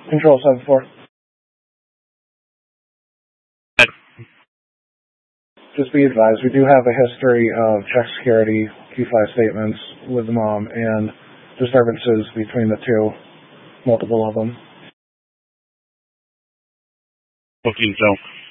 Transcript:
Control 7-4. Just be advised, we do have a history of check security, Q5 statements with the mom, and disturbances between the two, multiple of them. Booking, so.